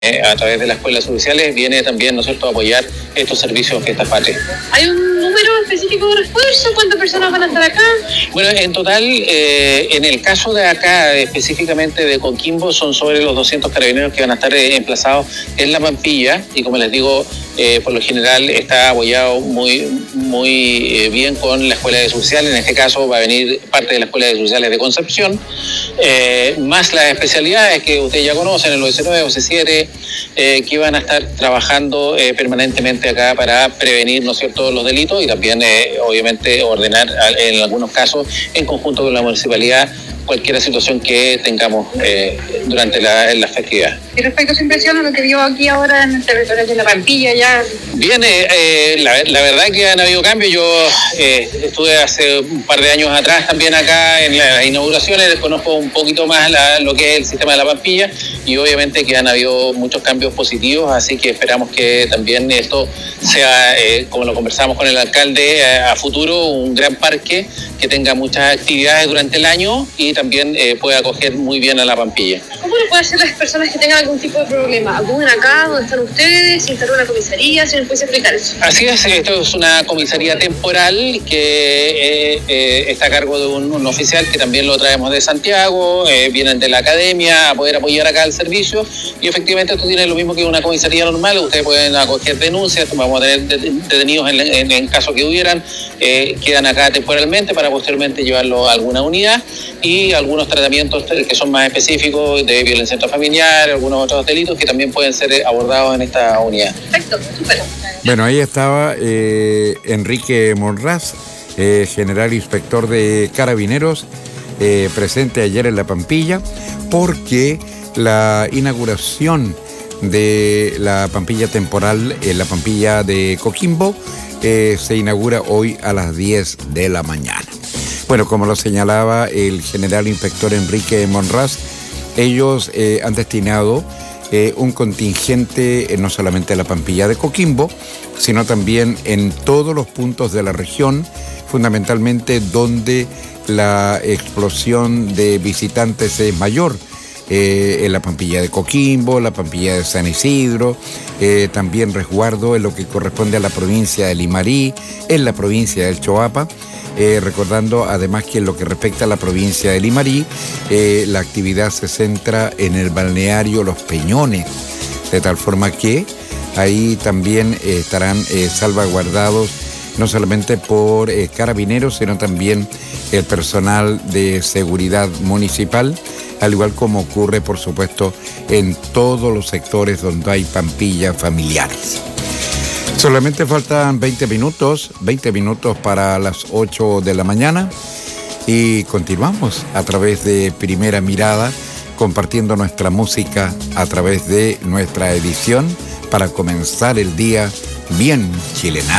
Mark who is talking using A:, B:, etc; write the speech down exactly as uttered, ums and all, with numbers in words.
A: eh, a través de las escuelas oficiales viene también, ¿no es cierto?, a apoyar estos servicios en Fiestas Patrias.
B: ¿Hay un número específico de refuerzo? ¿Cuántas personas van a estar acá?
A: Bueno, en total, eh, en el caso de acá, específicamente de Coquimbo, son sobre los doscientos carabineros que van a estar eh, emplazados en la Pampilla, y como les digo, eh, por lo general está apoyado muy, muy eh, bien con la Escuela de Sociales. En este caso va a venir parte de la Escuela de Sociales de Concepción, eh, más las especialidades que ustedes ya conocen, el O C nueve, O C siete, eh, que van a estar trabajando eh, permanentemente acá para prevenir, ¿no es cierto?, los delitos, y también, eh, obviamente, ordenar en algunos casos, en conjunto con la municipalidad, cualquier situación que tengamos eh, durante la, la festividad.
B: Y respecto a su impresión a lo que vio aquí ahora en el territorio de la Pampilla, ya...
A: Bien, eh, eh, la, la verdad que han habido cambios. Yo eh, estuve hace un par de años atrás también acá en las inauguraciones, conozco un poquito más la, lo que es el sistema de la Pampilla, y obviamente que han habido muchos cambios positivos, así que esperamos que también esto sea, eh, como lo conversamos con el alcalde, a, a futuro un gran parque que tenga muchas actividades durante el año y también eh, pueda acoger muy bien a la Pampilla.
B: ¿Cómo lo pueden hacer las personas que tengan algún tipo de problema? ¿Acuden acá donde están ustedes? ¿Se instaló una comisaría? ¿Se les puede explicar eso?
A: Así es, esto es una comisaría temporal que eh, eh, está a cargo de un, un oficial que también lo traemos de Santiago, eh, vienen de la academia a poder apoyar acá el servicio, y efectivamente esto tiene lo mismo que una comisaría normal. Ustedes pueden acoger denuncias, vamos a tener detenidos en, en, en caso que hubieran, eh, quedan acá temporalmente para posteriormente llevarlo a alguna unidad, y algunos tratamientos que son más específicos de violencia intrafamiliar, algunos otros delitos que también pueden ser abordados en esta unidad.
B: Perfecto, súper.
C: Bueno, ahí estaba eh, Enrique Monraz, eh, general inspector de Carabineros, eh, presente ayer en la Pampilla, porque la inauguración de la Pampilla temporal en la Pampilla de Coquimbo eh, se inaugura hoy a las diez de la mañana. Bueno, como lo señalaba el general inspector Enrique Monraz, ellos eh, han destinado eh, un contingente eh, no solamente a la Pampilla de Coquimbo, sino también en todos los puntos de la región, fundamentalmente donde la explosión de visitantes es mayor. Eh, en la Pampilla de Coquimbo, la Pampilla de San Isidro, eh, también resguardo en lo que corresponde a la provincia de Limarí, en la provincia del Choapa, eh, recordando además que en lo que respecta a la provincia de Limarí, eh, la actividad se centra en el balneario Los Peñones, de tal forma que ahí también eh, estarán eh, salvaguardados no solamente por eh, carabineros, sino también el personal de seguridad municipal, al igual como ocurre, por supuesto, en todos los sectores donde hay pampillas familiares. Solamente faltan veinte minutos, veinte minutos para las ocho de la mañana, y continuamos a través de Primera Mirada, compartiendo nuestra música a través de nuestra edición para comenzar el día bien chilena.